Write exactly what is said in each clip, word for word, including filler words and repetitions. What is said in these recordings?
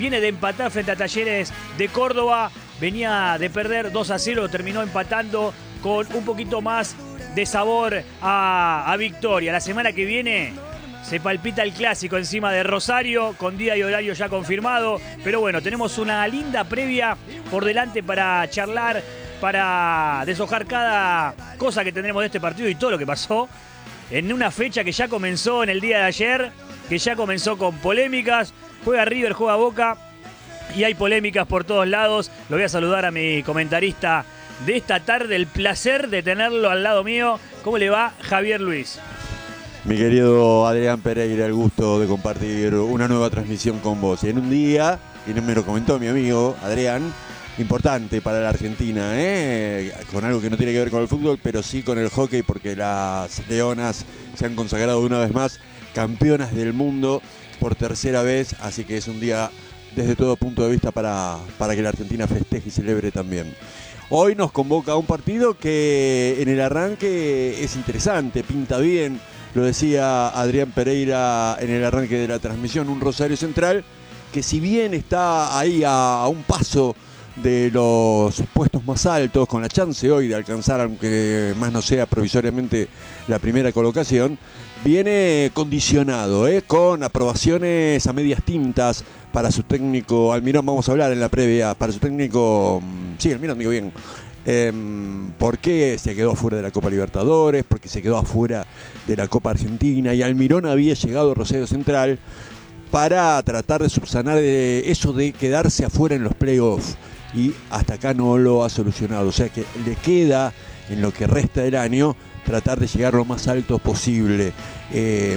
viene de empatar frente a Talleres de Córdoba, venía de perder dos a cero, terminó empatando con un poquito más de sabor a, a victoria. La semana que viene se palpita el clásico encima de Rosario, con día y horario ya confirmado. Pero bueno, tenemos una linda previa por delante para charlar, para deshojar cada cosa que tendremos de este partido y todo lo que pasó en una fecha que ya comenzó en el día de ayer, que ya comenzó con polémicas. Juega River, juega Boca y hay polémicas por todos lados. Lo voy a saludar a mi comentarista de esta tarde, el placer de tenerlo al lado mío. ¿Cómo le va, Javier Luis? Mi querido Adrián Pereira, el gusto de compartir una nueva transmisión con vos. Y en un día, y me lo comentó mi amigo Adrián, importante para la Argentina, ¿eh? Con algo que no tiene que ver con el fútbol, pero sí con el hockey, porque las Leonas se han consagrado una vez más campeonas del mundo por tercera vez, así que es un día desde todo punto de vista para, para que la Argentina festeje y celebre también. Hoy nos convoca a un partido que en el arranque es interesante, pinta bien. Lo decía Adrián Pereira en el arranque de la transmisión, un Rosario Central que si bien está ahí a, a un paso de los puestos más altos, con la chance hoy de alcanzar, aunque más no sea provisoriamente, la primera colocación, viene condicionado, ¿eh? Con aprobaciones a medias tintas para su técnico Almirón. Vamos a hablar en la previa, para su técnico, sí, Almirón, digo bien. Eh, ¿Por qué se quedó afuera de la Copa Libertadores? Porque se quedó afuera de la Copa Argentina, y Almirón había llegado a Rosario Central para tratar de subsanar eso de quedarse afuera en los playoffs, y hasta acá no lo ha solucionado. O sea que le queda, en lo que resta del año, tratar de llegar lo más alto posible. Eh,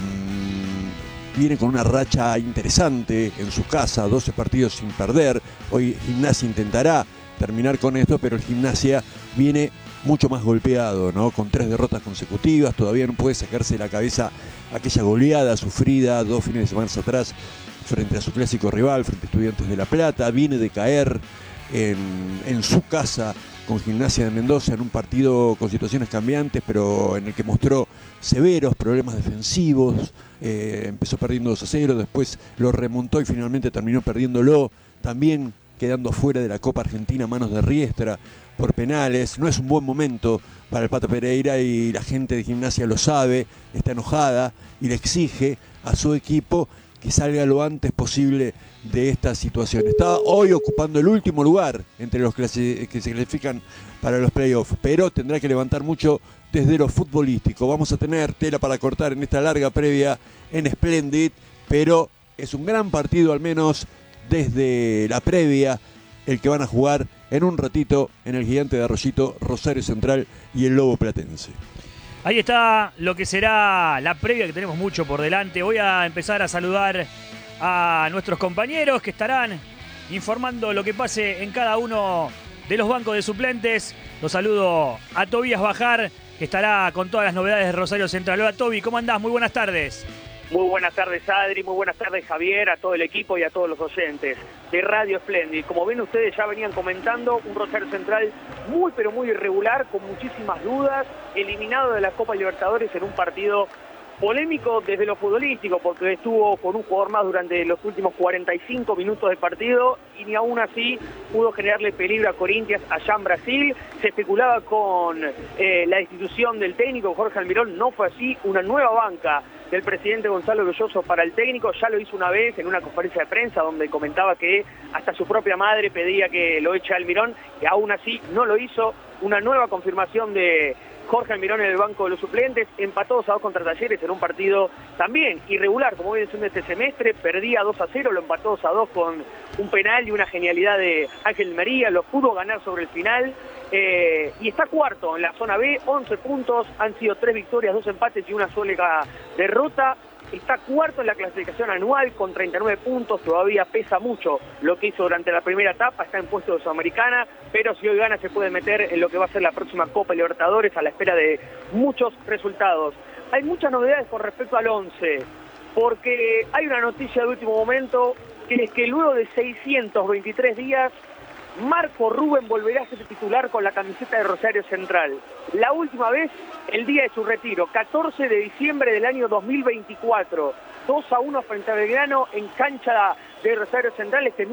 viene con una racha interesante en su casa, doce partidos sin perder. Hoy Gimnasia intentará terminar con esto, pero el Gimnasia viene mucho más golpeado, ¿no? Con tres derrotas consecutivas, todavía no puede sacarse de la cabeza aquella goleada sufrida dos fines de semana atrás frente a su clásico rival, frente a Estudiantes de La Plata. Viene de caer en, en su casa con Gimnasia de Mendoza en un partido con situaciones cambiantes, pero en el que mostró severos problemas defensivos. Eh, empezó perdiendo dos a cero, después lo remontó y finalmente terminó perdiéndolo, también quedando fuera de la Copa Argentina a manos de Riestra por penales. No es un buen momento para el Pato Pereira, y la gente de Gimnasia lo sabe, está enojada y le exige a su equipo que salga lo antes posible de esta situación. Está hoy ocupando el último lugar entre los que se clasifican para los playoffs, pero tendrá que levantar mucho desde lo futbolístico. Vamos a tener tela para cortar en esta larga previa en Splendid, pero es un gran partido, al menos desde la previa, el que van a jugar en un ratito en el Gigante de Arroyito, Rosario Central y el Lobo Platense. Ahí está lo que será la previa, que tenemos mucho por delante. Voy a empezar a saludar a nuestros compañeros que estarán informando lo que pase en cada uno de los bancos de suplentes. Los saludo a Tobías Bajar, que estará con todas las novedades de Rosario Central. Hola Tobi, ¿cómo andás? Muy buenas tardes. Muy buenas tardes, Adri, muy buenas tardes, Javier, a todo el equipo y a todos los oyentes de Radio Splendid. Como ven ustedes, ya venían comentando, un Rosario Central muy pero muy irregular, con muchísimas dudas, eliminado de la Copa Libertadores en un partido polémico desde lo futbolístico, porque estuvo con un jugador más durante los últimos cuarenta y cinco minutos de partido y ni aún así pudo generarle peligro a Corinthians allá en Brasil. Se especulaba con eh, la destitución del técnico Jorge Almirón, no fue así. Una nueva banca del presidente Gonzalo Belloso para el técnico, ya lo hizo una vez en una conferencia de prensa donde comentaba que hasta su propia madre pedía que lo eche Almirón, y aún así no lo hizo. Una nueva confirmación de Jorge Almirón en el banco de los suplentes. Empató dos a dos contra Talleres en un partido también irregular, como viene siendo este semestre. Perdía dos a cero, lo empató dos a dos con un penal y una genialidad de Ángel María. Lo pudo ganar sobre el final. Eh, y está cuarto en la zona B, once puntos. Han sido tres victorias, dos empates y una sola derrota. Está cuarto en la clasificación anual con treinta y nueve puntos. Todavía pesa mucho lo que hizo durante la primera etapa. Está en puesto de Sudamericana, pero si hoy gana se puede meter en lo que va a ser la próxima Copa Libertadores, a la espera de muchos resultados. Hay muchas novedades con respecto al once, porque hay una noticia de último momento, que es que luego de seiscientos veintitrés días, Marco Rubén volverá a ser titular con la camiseta de Rosario Central. La última vez, el día de su retiro, catorce de diciembre del año dos mil veinticuatro. dos a uno frente a Belgrano en cancha de Rosario Central. Este